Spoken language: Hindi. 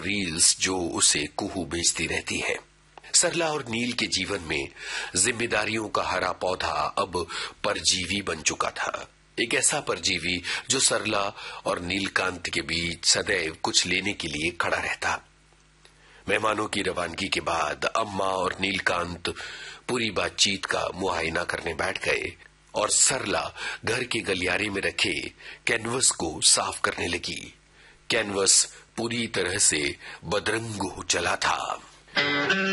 रील्स जो उसे कुहू भेजती रहती है। सरला और नील के जीवन में जिम्मेदारियों का हरा पौधा अब परजीवी बन चुका था। एक ऐसा परजीवी जो सरला और नीलकांत के बीच सदैव कुछ लेने के लिए खड़ा रहता। मेहमानों की रवानगी के बाद अम्मा और नीलकांत पूरी बातचीत का मुआयना करने बैठ गए और सरला घर के गलियारे में रखे कैनवस को साफ करने लगी। कैनवस पूरी तरह से बदरंग हो चला था।